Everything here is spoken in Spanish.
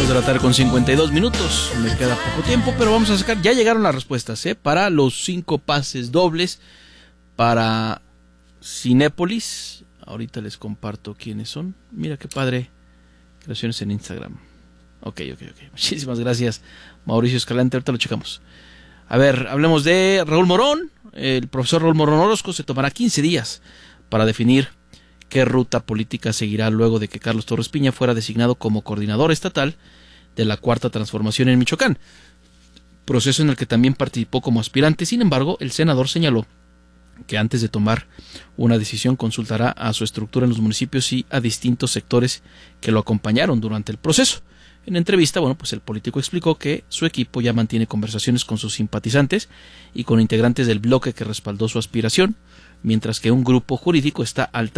de la tarde con 52 minutos. Me queda poco tiempo, pero vamos a sacar. Ya llegaron las respuestas, para los 5 pases dobles para Cinépolis. Ahorita les comparto quiénes son. Mira qué padre. Creaciones en Instagram. Ok. Muchísimas gracias, Mauricio Escalante. Ahorita lo checamos. A ver, hablemos de Raúl Morón. El profesor Raúl Morón Orozco se tomará 15 días para definir qué ruta política seguirá luego de que Carlos Torres Piña fuera designado como coordinador estatal de la Cuarta Transformación en Michoacán, proceso en el que también participó como aspirante. Sin embargo, el senador señaló que antes de tomar una decisión consultará a su estructura en los municipios y a distintos sectores que lo acompañaron durante el proceso. En entrevista, pues el político explicó que su equipo ya mantiene conversaciones con sus simpatizantes y con integrantes del bloque que respaldó su aspiración, mientras que un grupo jurídico está al